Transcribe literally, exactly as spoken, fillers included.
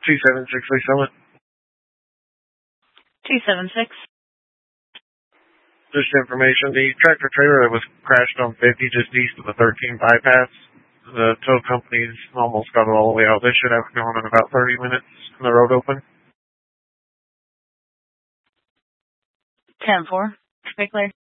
two seven six, Lee Summit. two seven six. Just information, the tractor trailer that was crashed on fifty just east of the thirteen bypass, the tow company's almost got it all the way out. They should have it going in about thirty minutes when the road open. ten four. Be clear.